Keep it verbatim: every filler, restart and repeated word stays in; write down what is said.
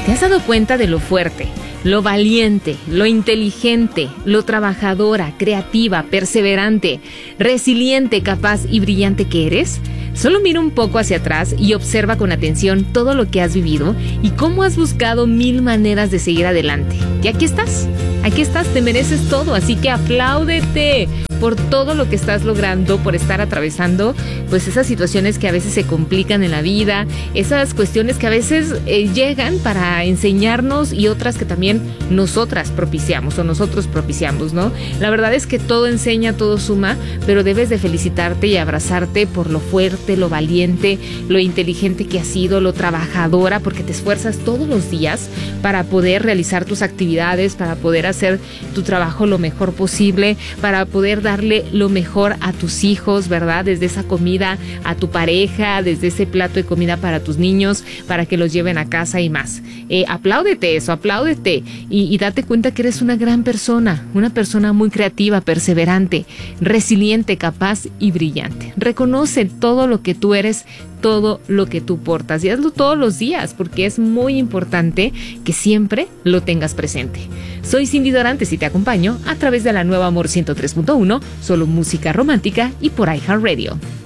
¿Te has dado cuenta de lo fuerte, lo valiente, lo inteligente, lo trabajadora, creativa, perseverante, resiliente, capaz y brillante que eres? Solo mira un poco hacia atrás y observa con atención todo lo que has vivido y cómo has buscado mil maneras de seguir adelante. Y aquí estás, aquí estás, te mereces todo, así que apláudete por todo lo que estás logrando, por estar atravesando pues esas situaciones que a veces se complican en la vida, esas cuestiones que a veces eh, llegan para enseñarnos y otras que también nosotras propiciamos o nosotros propiciamos, ¿no? La verdad es que todo enseña, todo suma, pero debes de felicitarte y abrazarte por lo fuerte, lo valiente, lo inteligente que has sido, lo trabajadora, porque te esfuerzas todos los días para poder realizar tus actividades, para poder hacer tu trabajo lo mejor posible, para poder darle lo mejor a tus hijos, ¿verdad? Desde esa comida a tu pareja, desde ese plato de comida para tus niños, para que los lleven a casa y más. Eh, apláudete eso, apláudete y, y date cuenta que eres una gran persona, una persona muy creativa, perseverante, resiliente, capaz y brillante. Reconoce todo lo que tú eres, todo lo que tú portas y hazlo todos los días porque es muy importante que siempre lo tengas presente. Soy Cindy Dorantes y te acompaño a través de la nueva Amor ciento tres punto uno, solo música romántica y por iHeartRadio.